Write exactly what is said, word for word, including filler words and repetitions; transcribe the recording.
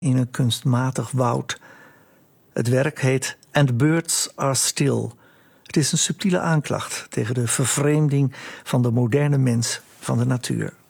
in een kunstmatig woud. Het werk heet And Birds Are Still. Het is een subtiele aanklacht tegen de vervreemding van de moderne mens van de natuur.